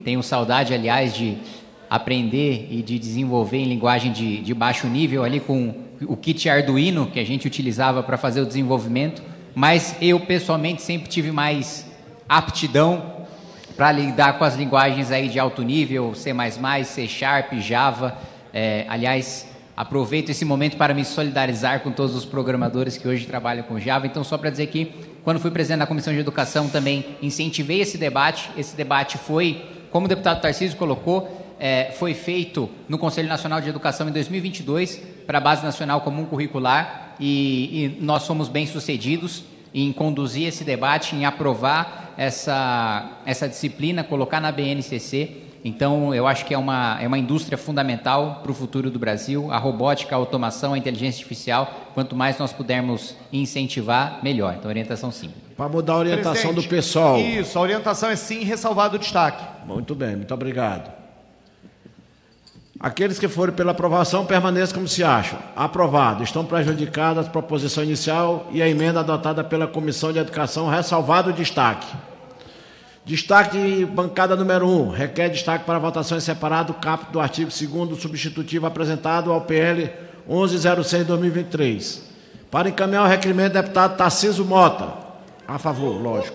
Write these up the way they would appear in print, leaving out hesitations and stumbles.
Tenho saudade, aliás, de aprender e de desenvolver em linguagem de baixo nível ali com o kit Arduino que a gente utilizava para fazer o desenvolvimento, mas eu pessoalmente sempre tive mais aptidão para lidar com as linguagens aí de alto nível, C++, C Sharp, Java. Aliás, aproveito esse momento para me solidarizar com todos os programadores que hoje trabalham com Java. Então, só para dizer que, quando fui presidente da Comissão de Educação, também incentivei esse debate. Esse debate foi, como o deputado Tarcísio colocou, foi feito no Conselho Nacional de Educação em 2022 para a Base Nacional Comum Curricular e nós fomos bem-sucedidos em conduzir esse debate, em aprovar essa disciplina, colocar na BNCC. Então, eu acho que é uma indústria fundamental para o futuro do Brasil. A robótica, a automação, a inteligência artificial, quanto mais nós pudermos incentivar, melhor. Então, orientação sim. Para mudar a orientação do pessoal. Isso, a orientação é sim, ressalvado o destaque. Muito bem, muito obrigado. Aqueles que forem pela aprovação permaneçam como se acham. Aprovado. Estão prejudicadas a proposição inicial e a emenda adotada pela Comissão de Educação, ressalvado o destaque. Destaque de bancada número 1. Requer destaque para votação em separado o caput do artigo 2º substitutivo apresentado ao PL 1106/2023. Para encaminhar o requerimento, deputado Tarcísio Mota. A favor, lógico.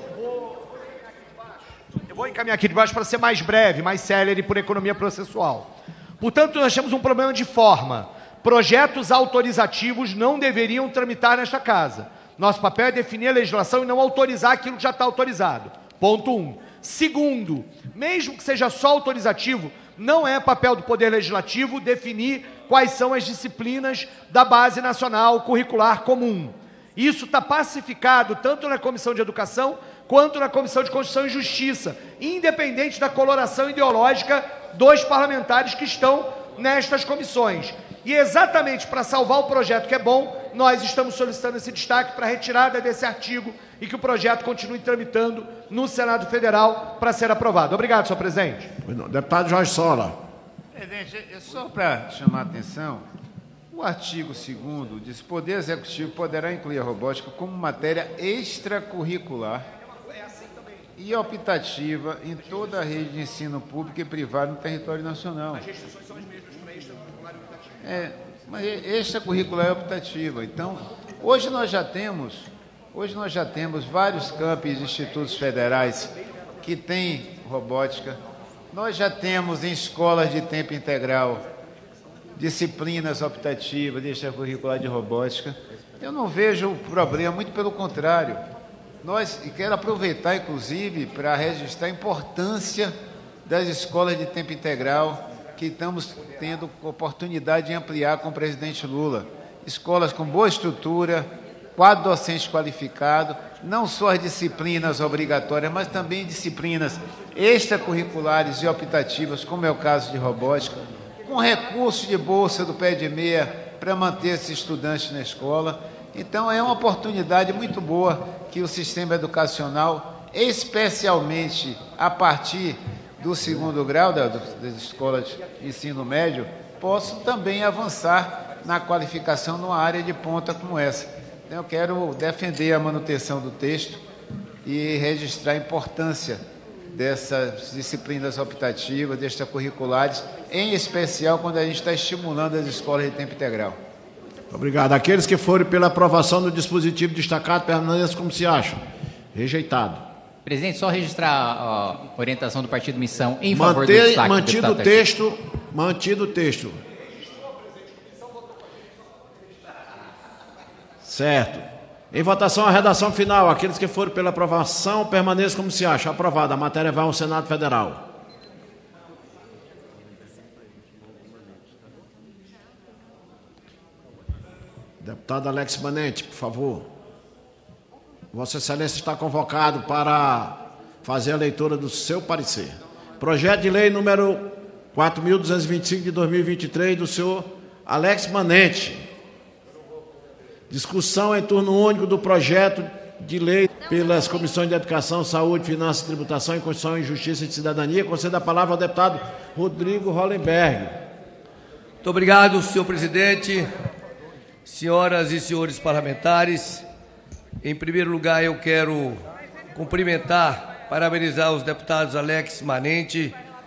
Eu vou encaminhar aqui de baixo para ser mais breve, mais célere por economia processual. Portanto, nós temos um problema de forma. Projetos autorizativos não deveriam tramitar nesta casa. Nosso papel é definir a legislação e não autorizar aquilo que já está autorizado. Ponto 1. Segundo, mesmo que seja só autorizativo, não é papel do Poder Legislativo definir quais são as disciplinas da Base Nacional Curricular Comum. Isso está pacificado tanto na Comissão de Educação quanto na Comissão de Constituição e Justiça, independente da coloração ideológica dos parlamentares que estão nestas comissões. E exatamente para salvar o projeto que é bom, nós estamos solicitando esse destaque para a retirada desse artigo e que o projeto continue tramitando no Senado Federal para ser aprovado. Obrigado, senhor presidente. Deputado Jorge Sola. Presidente, só para chamar a atenção, o artigo 2º diz: o Poder Executivo poderá incluir a robótica como matéria extracurricular e optativa em toda a rede de ensino público e privado no território nacional. As restrições são as mesmas para extracurricular e optativa. Mas extracurricular e optativa. Então, hoje nós já temos vários campi e institutos federais que têm robótica. Nós já temos em escolas de tempo integral disciplinas optativas de extracurricular de robótica. Eu não vejo problema, muito pelo contrário. E quero aproveitar, inclusive, para registrar a importância das escolas de tempo integral que estamos tendo oportunidade de ampliar com o presidente Lula. Escolas com boa estrutura, quadro docente qualificado, não só as disciplinas obrigatórias, mas também disciplinas extracurriculares e optativas, como é o caso de robótica, com recursos de bolsa do pé de meia para manter esses estudantes na escola. Então, é uma oportunidade muito boa que o sistema educacional, especialmente a partir do 2º grau das escolas de ensino médio, possam também avançar na qualificação numa área de ponta como essa. Então, eu quero defender a manutenção do texto e registrar a importância dessas disciplinas optativas, extracurriculares, em especial quando a gente está estimulando as escolas de tempo integral. Obrigado. Aqueles que forem pela aprovação do dispositivo destacado, permaneçam como se acham. Rejeitado. Presidente, só registrar a orientação do Partido Missão em favor do destaque. Mantido o texto. Certo. Em votação, a redação final. Aqueles que forem pela aprovação, permaneçam como se acham. Aprovada. A matéria vai ao Senado Federal. Deputado Alex Manente, por favor. Vossa Excelência está convocado para fazer a leitura do seu parecer. Projeto de lei número 4.225 de 2023 do senhor Alex Manente. Discussão em turno único do projeto de lei pelas comissões de Educação, Saúde, Finanças, Tributação, Constituição e Justiça e Cidadania. Concedo a palavra ao deputado Rodrigo Hollenberg. Muito obrigado, senhor presidente. Senhoras e senhores parlamentares, em primeiro lugar eu quero cumprimentar, parabenizar os deputados Alex Manente